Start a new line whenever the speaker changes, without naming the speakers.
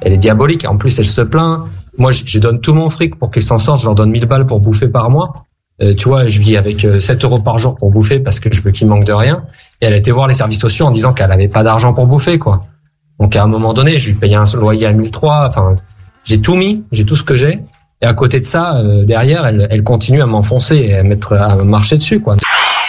elle est diabolique. En plus, elle se plaint. Moi, je donne tout mon fric pour qu'ils s'en sortent. Je leur donne 1000 balles pour bouffer par mois. Tu vois, je vis avec 7 euros par jour pour bouffer parce que je veux qu'ils manquent de rien. Et elle a été voir les services sociaux en disant qu'elle avait pas d'argent pour bouffer, quoi. Donc, à un moment donné, je lui payais un loyer à 1003. Enfin, j'ai tout mis, j'ai tout ce que j'ai. Et à côté de ça, derrière, elle continue à m'enfoncer et à me marcher dessus, quoi.